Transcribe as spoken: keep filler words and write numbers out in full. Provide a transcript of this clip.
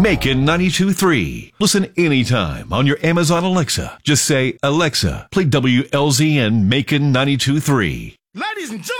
Macon ninety-two point three. Listen anytime on your Amazon Alexa. Just say, Alexa, play W L Z N Macon ninety-two point three. Ladies and gentlemen.